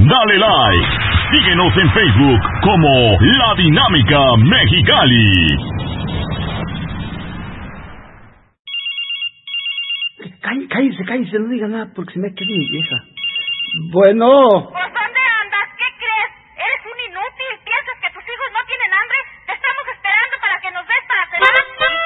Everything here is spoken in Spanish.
dale like. Síguenos en Facebook como La Dinámica Mexicali. Cállese, no diga nada porque se me queda mi vieja. Bueno.